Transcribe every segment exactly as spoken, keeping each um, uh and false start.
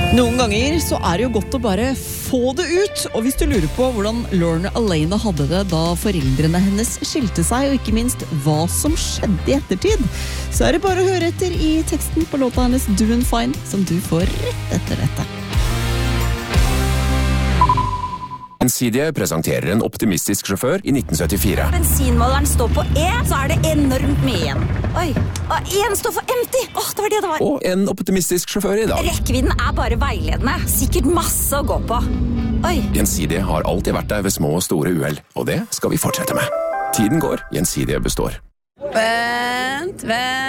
Noen ganger så er det jo godt å bare få det ut, og hvis du lurer på hvordan Lorna Alaina hadde det da foreldrene hennes skilte seg, og ikke minst hva som skjedde i ettertid, så er det bare å høre etter i teksten på låta hennes Doing Fine, som du får rett etter dette. Gjensidige presenterer en optimistisk sjåfør i nitten syttifire. Bensinmåleren står på E, så er det enormt mye igjen. Oi, og en står for empty. Åh, det var det det var. Og en optimistisk sjåfør i dag. Rekkevidden er bare veiledende. Sikkert masse å gå på. Oi. Gjensidige har alltid vært der ved små og store uhell, og det skal vi fortsette med. Tiden går, Gjensidige består. Vent,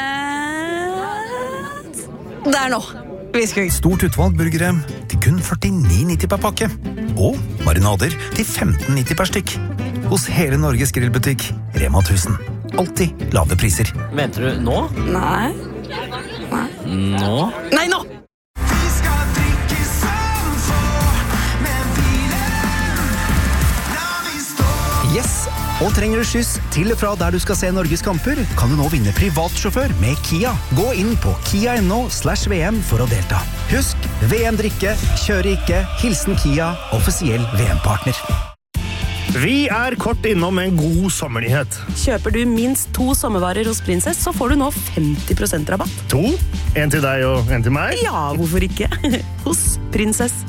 vent. Der nå. Vi skal... Stort utvalg burgere til kun førtini nitti per pakke. Og marinader til femten nitti per stykk. Hos hele Norges grillbutikk, Rema tusen. Alltid lave priser. Venter du nå? Nei. Nei. Nå? Nei, nå! Vi skal drikke samfor med bilen. La vi stå. Yes! Og trenger du skyss til og fra der du skal se Norges kamper, kan du nå vinne privatsjåfør med Kia. Gå inn på kia punktum no slash V M for å delta. Husk, V M-drikke, kjøre ikke, hilsen Kia, offisiell V M-partner. Vi er kort innom en god sommernyhet. Kjøper du minst to sommervarer hos Princess, så får du nå femti prosent rabatt. To? En til deg og en til meg? Ja, hvorfor ikke? Hos Princess.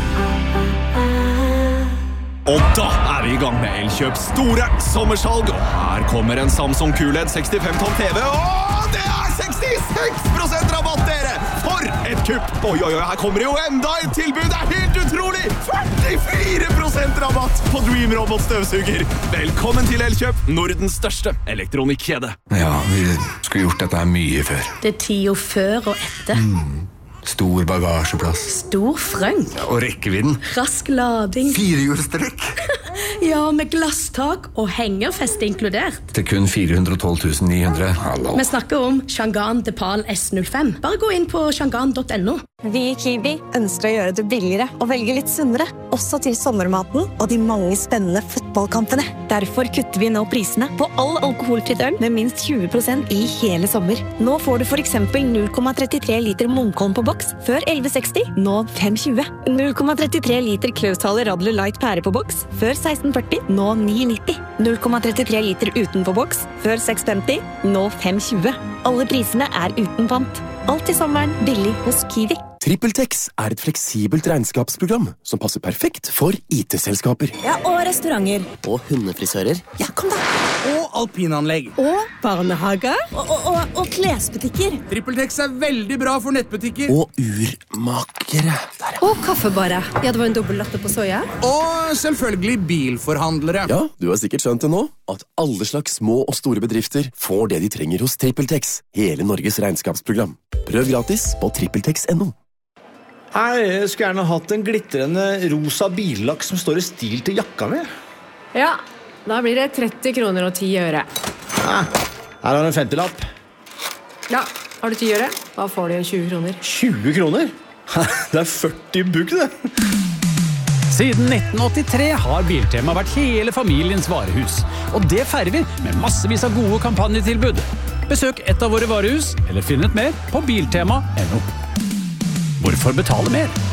Og da er vi i gang med Elkjøps store sommersalg. Og her kommer en Samsung Q L E D sekstifem tom T V. Og det er sekstiseks prosent rabatt, dere! For et kupp! Oi, oi, oi, her kommer det jo enda et tilbud. Det er helt utrolig! førtifire prosent rabatt på Dream Robot støvsuger. Velkommen til Elkjøp, Nordens største elektronikkjede. Ja, vi skulle gjort dette her mye før. Det er tida før og etter. Mm. Stor bagasjeplass. Stor frøng. Ja, og rekkevidden. Rask lading. Firehjulstrekk. Ja, med glasstak og hengerfeste inkludert. Til kun fire hundre og tolv tusen ni hundre. Hallo. Vi snakker om Changan Depal S null fem. Bare gå inn på changan punktum no. Vi i Kiwi ønsker å gjøre det billigere og velge litt sunnere, også til sommermaten og de mange spennende fotballkampene. Derfor kutter vi nå prisene på all alkoholfritt øl med minst tjue prosent i hele sommer. Nå får du for eksempel null komma trettitre liter Munkholm på boks, før elleve seksti, nå fem tjue. null komma trettitre liter Klaushaler Radler Light pære på boks, før seksten førti, nå ni nitti. null komma trettitre liter uten på boks, før seks femti, nå fem tjue. Alle prisene er uten pant. Alt i sommeren billig hos Kiwi. TrippelTex er et fleksibelt regnskapsprogram som passer perfekt for I T-selskaper. Ja, og restauranter. Og hundefrisører. Ja, kom da. Og alpinanlegg. Og barnehager. Og, og, og, og klesbutikker. TrippelTex er veldig bra for nettbutikker. Og urmakere. Der, ja. Og kaffebarer. Ja, det var en dobbelt latte på soja. Og selvfølgelig bilforhandlere. Ja, du har sikkert skjønt det nå, at alle slags små og store bedrifter får det de trenger hos TrippelTex. Hele Norges regnskapsprogram. Prøv gratis på trippeltex punktum no. Hei, jeg skulle gjerne hatt en glittrende rosa billakk som står i stil til jakka mi. Ja, da blir det tretti kroner og ti øre. Ja, her har du en femtilapp. Ja, har du ti øre? Da får du tjue kroner. tjue kroner? Det er førti bugg, det. Siden nitten åttitre har Biltema vært hele familiens varehus. Og det feirer vi med massevis av gode kampanjetilbud. Besøk et av våre varehus, eller finn ut mer på biltema punktum no. Hvorfor betale mer?